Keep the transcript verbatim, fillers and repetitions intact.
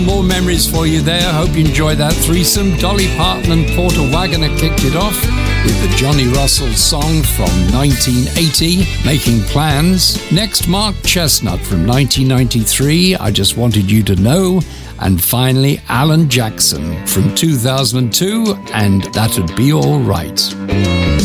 More memories for you there. Hope you enjoyed that threesome. Dolly Parton and Porter Wagoner kicked it off with the Johnny Russell song from nineteen eighty, Making Plans. Next, Mark Chestnut from nineteen ninety-three, I Just Wanted You to Know. And finally, Alan Jackson from two thousand two, and That'd Be All Right.